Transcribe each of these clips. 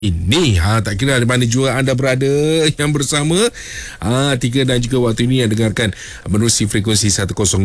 Ini tak kira di mana jua anda berada yang bersama Tika dan juga waktu ini yang dengarkan menerusi frekuensi 102.3.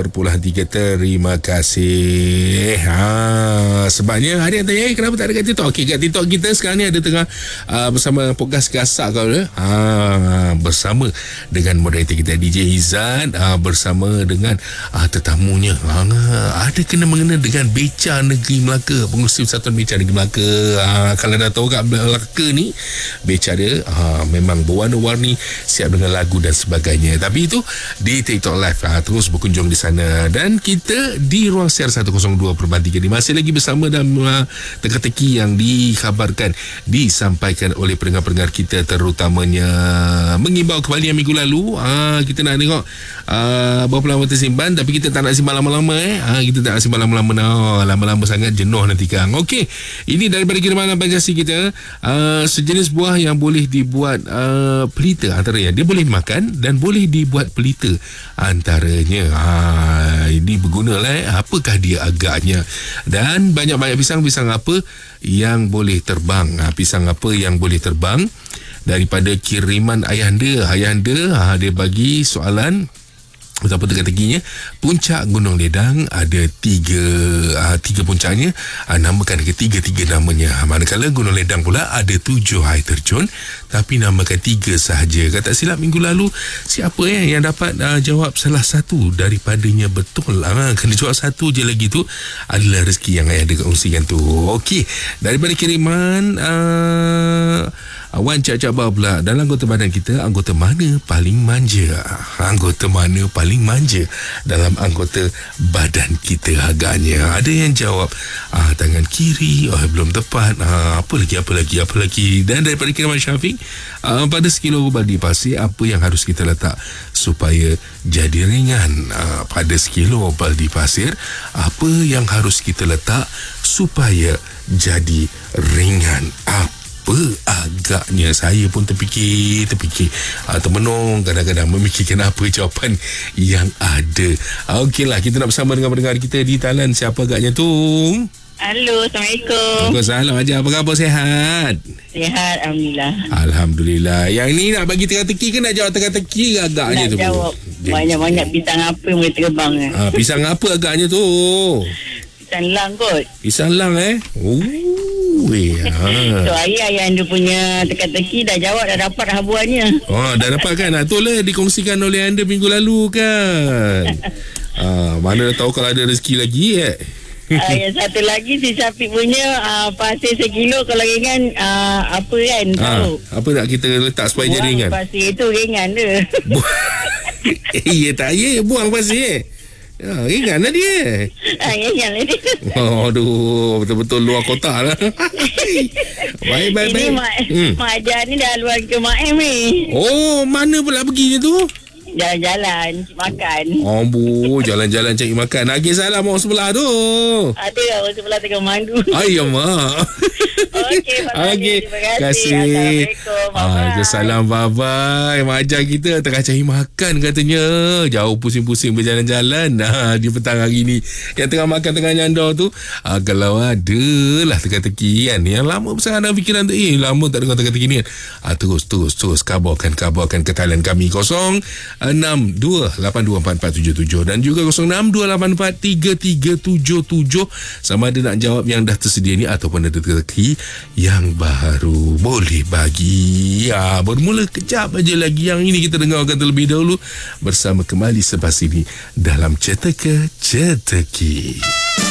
Terima kasih. Sebabnya hari yang tanya kenapa tak ada kat TikTok. Okey, kat TikTok kita sekarang ni ada tengah bersama podcast Gasak kau bersama dengan moderator kita DJ Izzat, bersama dengan tetamunya ada kena mengena dengan Beca Negeri Melaka, pengurusi Persatuan Beca Negeri Melaka. Kalau dah tahu kat Melaka ni, Beca dia memang berwarna-warni, siap dengan lagu dan sebagainya. Tapi itu di TikTok Live, terus berkunjung di sana. Dan kita di ruang siar 102.3 ni masih lagi bersama dalam teka-teki yang dikhabarkan, disampaikan oleh pendengar-pendengar kita, terutamanya mengimbau kembali yang minggu lalu. Kita nak tengok berapa lama tersimpan, tapi kita tak nak simpan lama-lama. Kita tak nak simpan lama-lama. Lama-lama sangat jenuh nanti kan. Okey, ini daripada kiriman Pancasila kita. Sejenis buah yang boleh dibuat pelita antaranya. Dia boleh dimakan dan boleh dibuat pelita antaranya. Ini berguna lah. Apakah dia agaknya? Dan banyak-banyak pisang apa yang boleh terbang. Pisang apa yang boleh terbang? Daripada kiriman Ayahanda, dia bagi soalan betapa teka-tekinya. Puncak Gunung Ledang ada tiga puncaknya. Namakan ketiga-tiga namanya. Manakala Gunung Ledang pula ada 7 air terjun, tapi namakan 3 sahaja. Kata silap minggu lalu, siapa yang dapat jawab salah satu daripadanya betul? Kena jawab satu je lagi tu adalah rezeki yang ayah ada kongsikan tu. Okey, daripada kiriman Wan Cak Bar pula, dalam anggota badan kita, anggota mana paling manja? Anggota mana paling manja dalam anggota badan kita agaknya? Ada yang jawab tangan kiri. Belum tepat. Apa lagi? Dan daripada kiriman Syafiq, pada sekilo baldi pasir, apa yang harus kita letak supaya jadi ringan? Pada sekilo baldi pasir, apa yang harus kita letak supaya jadi ringan? Agaknya saya pun terfikir termenung, kadang-kadang memikirkan apa jawapan yang ada. Okeylah, kita nak bersama dengan pendengar kita di talian. Siapa agaknya tu? Halo, Assalamualaikum. Waalaikumsalam. Aja, apa khabar? Sihat? Sihat, Alhamdulillah. Alhamdulillah. Yang ni nak bagi teka-teki ke nak jawab teka-teki agaknya nak tu? Nak jawab banyak-banyak pisang apa yang boleh terbang. Pisang apa agaknya tu? Pisang lang kot. Pisang lang So ayah anda punya teka-teki dah jawab, dah dapat habuannya. Dah dapat kan? Itulah dikongsikan oleh anda minggu lalu kan. Mana dah tahu kalau ada rezeki lagi Yang satu lagi si Syafiq punya pasir sekilo kalau ringan apa kan tahu. Apa nak kita letak supaya jadi ringan? Pasir itu ringan dia. Tak buang pasir. Ringan lah dia. Ringan lah dia. Aduh, betul-betul luar kotak lah. Baik. Ini Mak Ajar ni dah luar ke Mak M ni. Mana pula perginya tu? Jalan-jalan makan. Jalan-jalan cari makan. Lagi salam orang sebelah tu. Ada orang sebelah tengah mandu. Ayah mak. Okey, terima kasih. Assalamualaikum. Bye-bye. Mak Ajar kita tengah cari makan katanya. Jauh pusing-pusing berjalan-jalan di petang hari ni. Yang tengah makan, tengah nyandar tu, kalau ada lah teka-teki kan, yang lama besar dalam fikiran tu, lama tak dengar teka-teki ni kan, terus kabarkan ke talian kami 0662824477 dan juga 0628433377. Sama ada nak jawab yang dah tersedia ni ataupun ada teka-teki yang baru, boleh bagi. Bermula kejap aja lagi. Yang ini kita dengarkan terlebih dahulu bersama kembali selepas ini dalam Ceteka-Ceteki.